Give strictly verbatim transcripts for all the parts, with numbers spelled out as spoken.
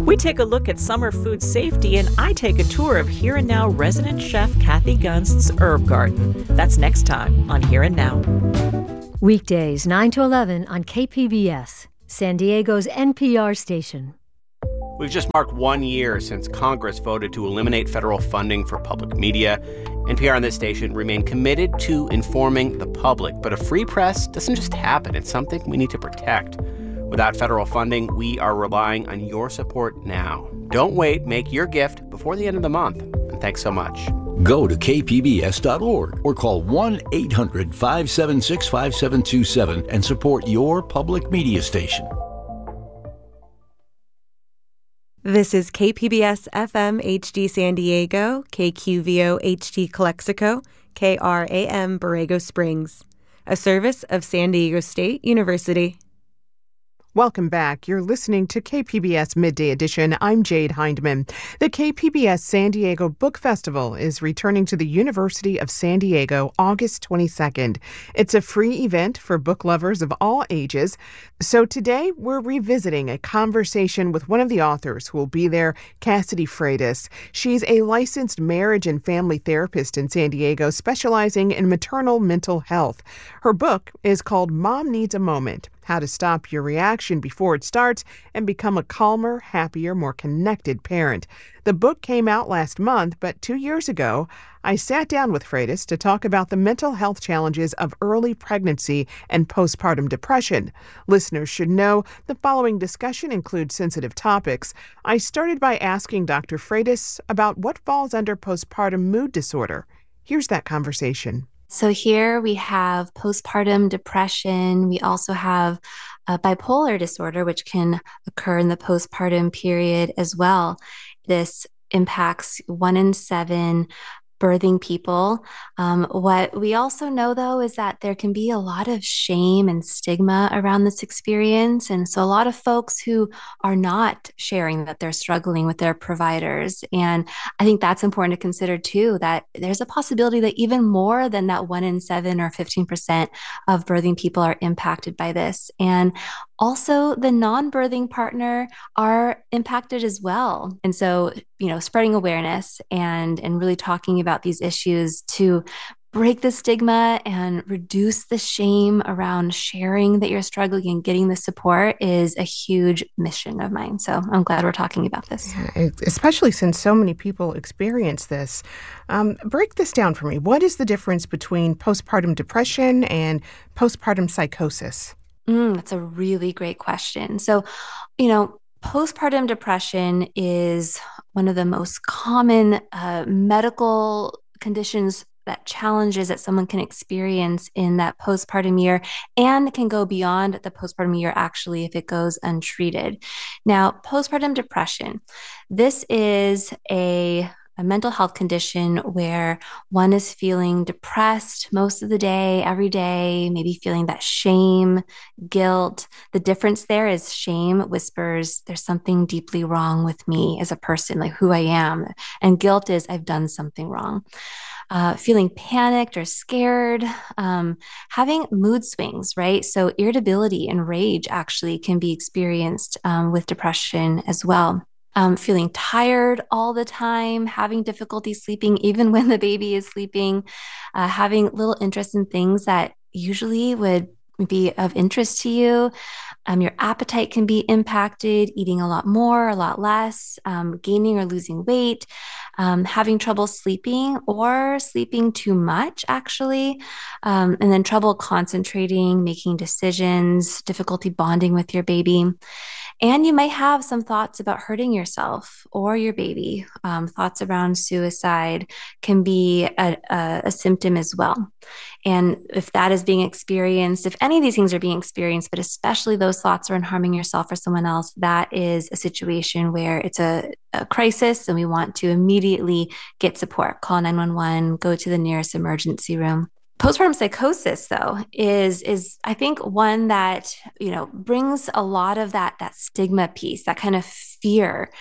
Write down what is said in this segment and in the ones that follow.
We take a look at summer food safety, and I take a tour of Here and Now resident chef Kathy Gunst's herb garden. That's next time on Here and Now. Weekdays, nine to eleven on K P B S, San Diego's N P R station. We've just marked one year since Congress voted to eliminate federal funding for public media. N P R and this station remain committed to informing the public. But a free press doesn't just happen. It's something we need to protect. Without federal funding, we are relying on your support now. Don't wait. Make your gift before the end of the month. And thanks so much. Go to K P B S dot org or call one eight hundred five seven six five seven two seven and support your public media station. This is K P B S F M H D San Diego, K Q V O H D Calexico, K R A M Borrego Springs, a service of San Diego State University. Welcome back. You're listening to K P B S Midday Edition. I'm Jade Hindman. The K P B S San Diego Book Festival is returning to the University of San Diego August twenty-second. It's a free event for book lovers of all ages. So today we're revisiting a conversation with one of the authors who will be there, Cassidy Freitas. She's a licensed marriage and family therapist in San Diego, specializing in maternal mental health. Her book is called Mom Needs a Moment: How to Stop Your Reaction Before It Starts and Become a Calmer, Happier, More Connected Parent. The book came out last month, but two years ago, I sat down with Freitas to talk about the mental health challenges of early pregnancy and postpartum depression. Listeners should know the following discussion includes sensitive topics. I started by asking Doctor Freitas about what falls under postpartum mood disorder. Here's that conversation. So here we have postpartum depression. We also have uh, bipolar disorder, which can occur in the postpartum period as well. This impacts one in seven birthing people. Um, what we also know, though, is that there can be a lot of shame and stigma around this experience. And so a lot of folks who are not sharing that they're struggling with their providers. And I think that's important to consider, too, that there's a possibility that even more than that one in seven or fifteen percent of birthing people are impacted by this. And also, the non-birthing partner are impacted as well. And so, you know, spreading awareness and, and really talking about these issues to break the stigma and reduce the shame around sharing that you're struggling and getting the support is a huge mission of mine. So I'm glad we're talking about this. Yeah, especially since so many people experience this. Um, break this down for me. What is the difference between postpartum depression and postpartum psychosis? Mm, that's a really great question. So, you know, postpartum depression is one of the most common uh, medical conditions, that challenges that someone can experience in that postpartum year, and can go beyond the postpartum year, actually, if it goes untreated. Now, postpartum depression, this is a a mental health condition where one is feeling depressed most of the day, every day, maybe feeling that shame, guilt. The difference there is shame whispers, there's something deeply wrong with me as a person, like who I am. And guilt is, I've done something wrong. Uh, feeling panicked or scared, um, having mood swings, right? So irritability and rage actually can be experienced um, with depression as well. Um, feeling tired all the time, having difficulty sleeping even when the baby is sleeping, uh, having little interest in things that usually would be of interest to you. Um, your appetite can be impacted, eating a lot more, a lot less, um, gaining or losing weight, um, having trouble sleeping or sleeping too much, actually, um, and then trouble concentrating, making decisions, difficulty bonding with your baby. And you might have some thoughts about hurting yourself or your baby. Um, thoughts around suicide can be a, a, a symptom as well. And if that is being experienced, if any of these things are being experienced, but especially those thoughts around harming yourself or someone else, that is a situation where it's a, a crisis and we want to immediately get support. Call nine one one, go to the nearest emergency room. Postpartum psychosis, though, is, is I think, one that, you know, brings a lot of that, that stigma piece, that kind of fear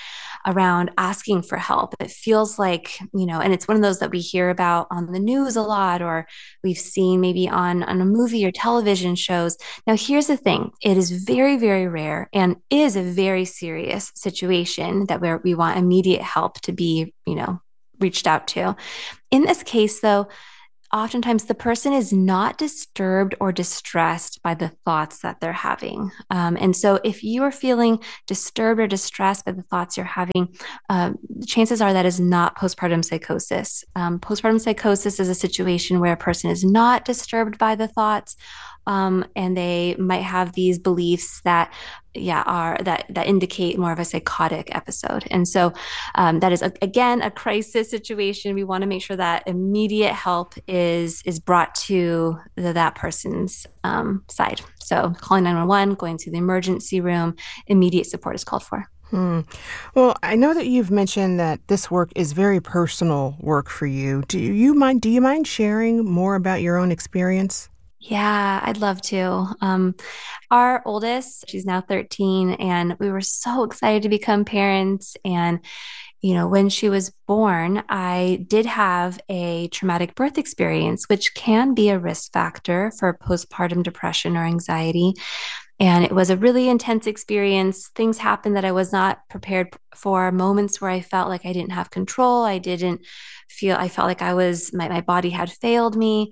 around asking for help. It feels like, you know, and it's one of those that we hear about on the news a lot, or we've seen maybe on, on a movie or television shows. Now, here's the thing. It is very, very rare and is a very serious situation that where we want immediate help to be, you know, reached out to. In this case, though, oftentimes the person is not disturbed or distressed by the thoughts that they're having. Um, and so if you are feeling disturbed or distressed by the thoughts you're having, uh, chances are that is not postpartum psychosis. Um, postpartum psychosis is a situation where a person is not disturbed by the thoughts, um, and they might have these beliefs that yeah, are that that indicate more of a psychotic episode. And so um, that is, a, again, a crisis situation. We want to make sure that immediate help is is brought to the, that person's um, side. So calling nine one one, going to the emergency room, immediate support is called for. Hmm. Well, I know that you've mentioned that this work is very personal work for you. Do you mind, do you mind sharing more about your own experience? Yeah, I'd love to. Um, our oldest, she's now thirteen, and we were so excited to become parents. And, you know, when she was born, I did have a traumatic birth experience, which can be a risk factor for postpartum depression or anxiety. And it was a really intense experience. Things happened that I was not prepared for, moments where I felt like I didn't have control. I didn't feel, I felt like I was, my, my body had failed me.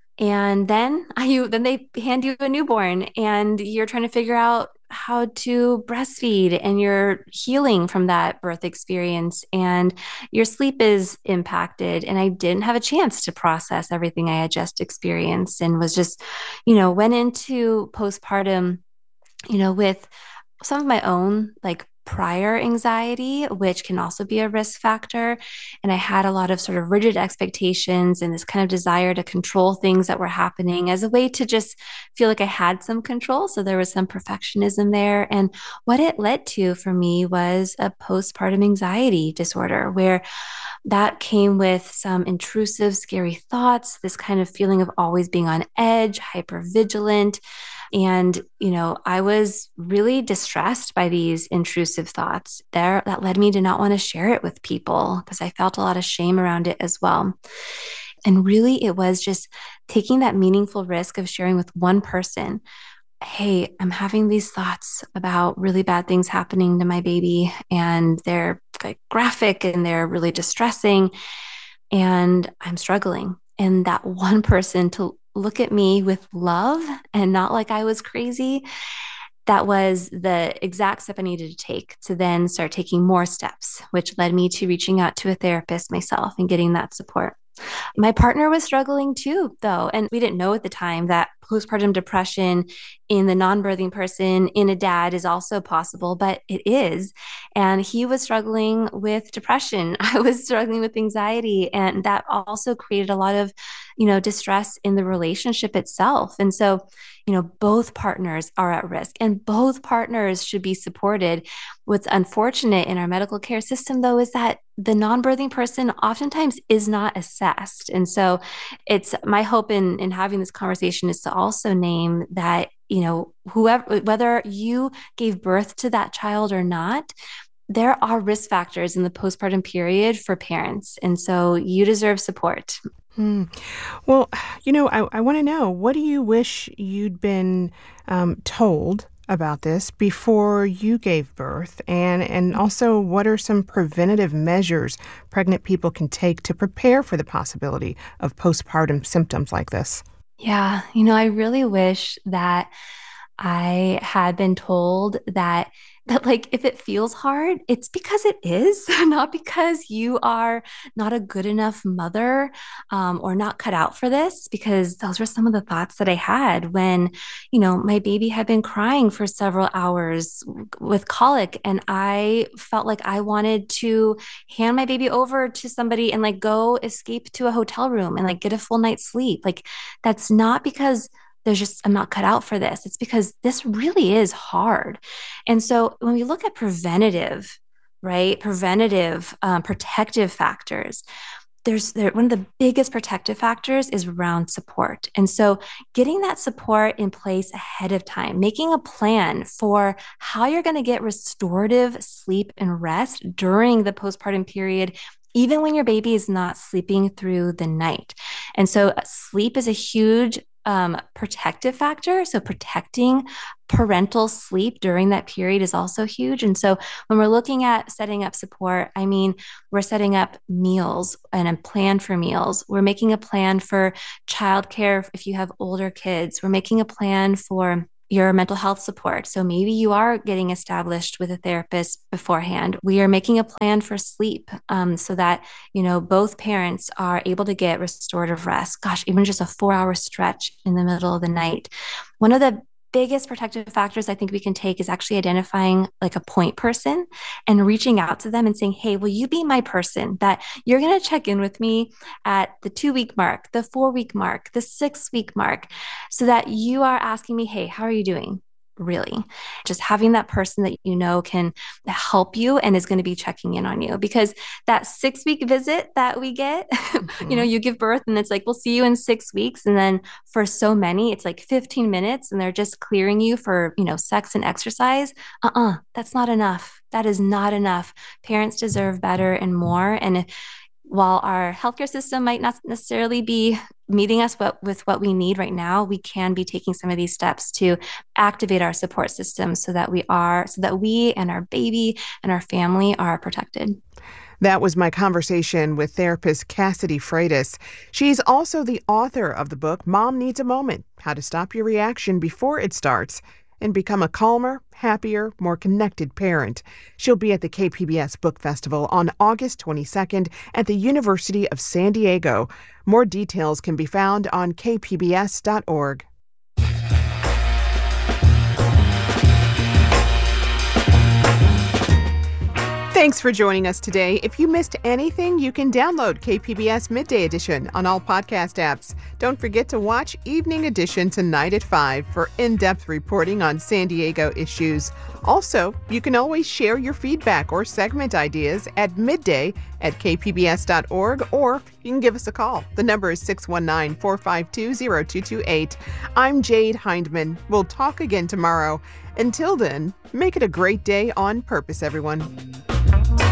And then you then they hand you a newborn and you're trying to figure out how to breastfeed, and you're healing from that birth experience, and your sleep is impacted. And I didn't have a chance to process everything I had just experienced, and was just, you know, went into postpartum, you know, with some of my own like prior anxiety, which can also be a risk factor. And I had a lot of sort of rigid expectations and this kind of desire to control things that were happening as a way to just feel like I had some control. So there was some perfectionism there. And what it led to for me was a postpartum anxiety disorder, where that came with some intrusive, scary thoughts, this kind of feeling of always being on edge, hypervigilant. And, you know, I was really distressed by these intrusive thoughts there that led me to not want to share it with people, because I felt a lot of shame around it as well. And really, it was just taking that meaningful risk of sharing with one person, hey, I'm having these thoughts about really bad things happening to my baby, and they're like graphic and they're really distressing, and I'm struggling. And that one person to look at me with love and not like I was crazy, that was the exact step I needed to take to then start taking more steps, which led me to reaching out to a therapist myself and getting that support. My partner was struggling too, though, and we didn't know at the time that postpartum depression in the non-birthing person, in a dad, is also possible, but it is. And he was struggling with depression. I was struggling with anxiety, and that also created a lot of, you know, distress in the relationship itself. And so, you know, both partners are at risk, and both partners should be supported. What's unfortunate in our medical care system, though, is that the non-birthing person oftentimes is not assessed. And so it's my hope in, in having this conversation is to also name that, you know, whoever, whether you gave birth to that child or not, there are risk factors in the postpartum period for parents. And so you deserve support. Hmm. Well, you know, I, I want to know, what do you wish you'd been um, told about this before you gave birth? And, and also, what are some preventative measures pregnant people can take to prepare for the possibility of postpartum symptoms like this? Yeah, you know, I really wish that I had been told that that like if it feels hard, it's because it is, not because you are not a good enough mother um, or not cut out for this, because those were some of the thoughts that I had when, you know, my baby had been crying for several hours with colic, and I felt like I wanted to hand my baby over to somebody and like go escape to a hotel room and like get a full night's sleep. Like, that's not because there's just, I'm not cut out for this. It's because this really is hard. And so when we look at preventative, right, preventative, um, protective factors, there's there, one of the biggest protective factors is around support. And so getting that support in place ahead of time, making a plan for how you're going to get restorative sleep and rest during the postpartum period, even when your baby is not sleeping through the night. And so sleep is a huge um, protective factor. So protecting parental sleep during that period is also huge. And so when we're looking at setting up support, I mean, we're setting up meals and a plan for meals. We're making a plan for childcare if you have older kids. We're making a plan for your mental health support. So maybe you are getting established with a therapist beforehand. We are making a plan for sleep um, so that, you know, both parents are able to get restorative rest. Gosh, even just a four hour stretch in the middle of the night. One of the biggest protective factors I think we can take is actually identifying like a point person and reaching out to them and saying, hey, will you be my person that you're going to check in with me at the two week mark, the four week mark, the six week mark, so that you are asking me, hey, how are you doing? Really, just having that person that you know can help you and is going to be checking in on you, because that six week visit that we get, mm-hmm. you know, you give birth and it's like, we'll see you in six weeks. And then for so many, it's like fifteen minutes and they're just clearing you for, you know, sex and exercise. Uh-uh, that's not enough. That is not enough. Parents deserve better and more. And while our healthcare system might not necessarily be meeting us what, with what we need right now, we can be taking some of these steps to activate our support system so that we are, so that we and our baby and our family are protected. That was my conversation with therapist Cassidy Freitas. She's also the author of the book, Mom Needs a Moment, How to Stop Your Reaction Before It Starts and Become a Calmer, Happier, More Connected Parent. She'll be at the K P B S Book Festival on August twenty-second at the University of San Diego. More details can be found on k p b s dot org. Thanks for joining us today. If you missed anything, you can download K P B S Midday Edition on all podcast apps. Don't forget to watch Evening Edition tonight at five for in-depth reporting on San Diego issues. Also, you can always share your feedback or segment ideas at midday at k p b s dot org, or you can give us a call. The number is six one nine, four five two, zero two two eight. I'm Jade Hindman. We'll talk again tomorrow. Until then, make it a great day on purpose, everyone.